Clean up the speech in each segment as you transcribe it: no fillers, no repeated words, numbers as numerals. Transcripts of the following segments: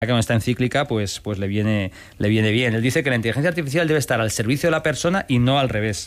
con esta encíclica pues le viene bien. Él dice que la inteligencia artificial debe estar al servicio de la persona y no al revés.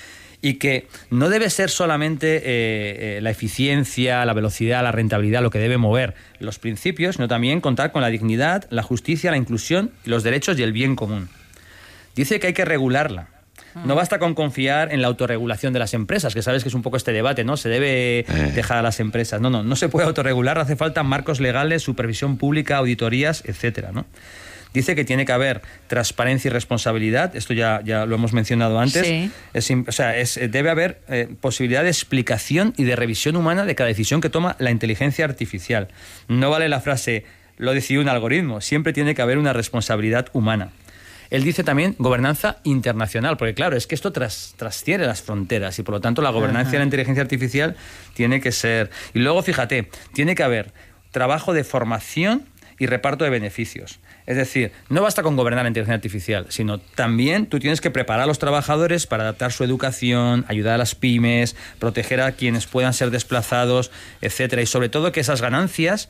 Y que no debe ser solamente la eficiencia, la velocidad, la rentabilidad lo que debe mover los principios, sino también contar con la dignidad, la justicia, la inclusión, los derechos y el bien común. Dice que hay que regularla. No basta con confiar en la autorregulación de las empresas, que sabes que es un poco este debate, ¿no? Se debe dejar a las empresas. No se puede autorregular, hace falta marcos legales, supervisión pública, auditorías, etcétera, ¿no? Dice que tiene que haber transparencia y responsabilidad, esto ya lo hemos mencionado antes. Sí. Debe haber posibilidad de explicación y de revisión humana de cada decisión que toma la inteligencia artificial. No vale la frase, lo decidió un algoritmo, siempre tiene que haber una responsabilidad humana. Él dice también gobernanza internacional, porque claro, es que esto trasciende las fronteras y por lo tanto la gobernanza de la inteligencia artificial tiene que ser... Y luego, fíjate, tiene que haber trabajo de formación y reparto de beneficios. Es decir, no basta con gobernar la inteligencia artificial, sino también tú tienes que preparar a los trabajadores para adaptar su educación, ayudar a las pymes, proteger a quienes puedan ser desplazados, etcétera. Y sobre todo que esas ganancias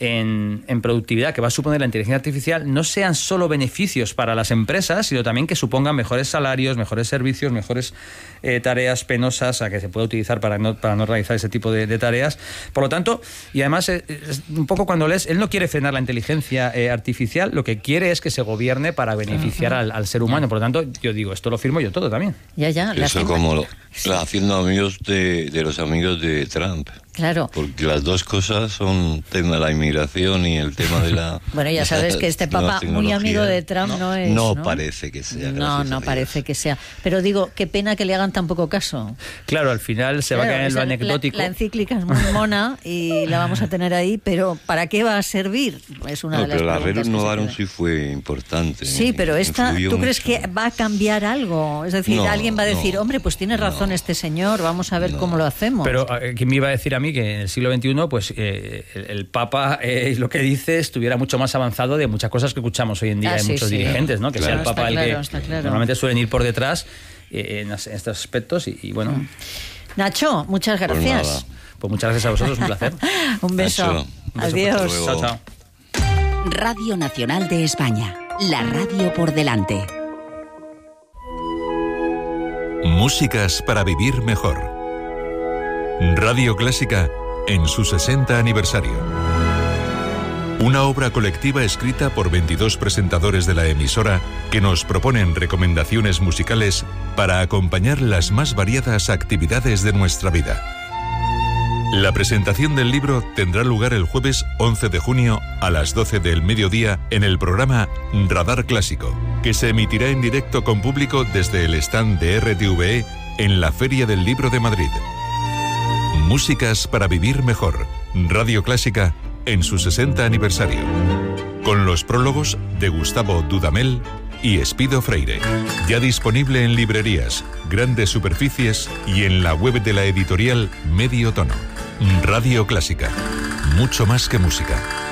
en productividad que va a suponer la inteligencia artificial no sean solo beneficios para las empresas, sino también que supongan mejores salarios, mejores servicios, mejores tareas penosas a que se pueda utilizar para no realizar ese tipo de tareas. Por lo tanto, y además es un poco cuando lees, él no quiere frenar la inteligencia artificial, lo que quiere es que se gobierne para beneficiar al ser humano. Por lo tanto, yo digo, esto lo firmo yo todo también. Eso como haciendo amigos de los amigos de Trump. Claro. Porque las dos cosas son el tema de la inmigración y el tema de la... Bueno, ya sabes que este papa muy amigo de Trump no es, ¿no? No parece que sea. No parece que sea. Pero digo, qué pena que le hagan tan poco caso. Claro, al final se va a caer en lo anecdótico. La encíclica es muy mona y la vamos a tener ahí, pero ¿para qué va a servir? Es una de las preguntas. Pero la Rerum Novarum sí fue importante. Sí, pero esta, ¿tú crees que va a cambiar algo? Es decir, alguien va a decir, hombre, pues tiene razón este señor, vamos a ver cómo lo hacemos. Pero ¿quién me iba a decir a mí que en el siglo XXI pues el Papa lo que dice estuviera mucho más avanzado de muchas cosas que escuchamos hoy en día de muchos dirigentes, ¿no? Que sea el Papa el que normalmente suelen ir por detrás en estos aspectos y bueno. Nacho, muchas gracias. Pues muchas gracias a vosotros, un placer. Un beso. Adiós. Chao. Radio Nacional de España, la radio por delante. Músicas para vivir mejor. Radio Clásica en su 60 aniversario. Una obra colectiva escrita por 22 presentadores de la emisora que nos proponen recomendaciones musicales para acompañar las más variadas actividades de nuestra vida. La presentación del libro tendrá lugar el jueves 11 de junio a las 12 del mediodía en el programa Radar Clásico, que se emitirá en directo con público desde el stand de RTVE en la Feria del Libro de Madrid. Músicas para vivir mejor. Radio Clásica en su 60 aniversario. Con los prólogos de Gustavo Dudamel y Espido Freire. Ya disponible en librerías, grandes superficies y en la web de la editorial Medio Tono. Radio Clásica. Mucho más que música.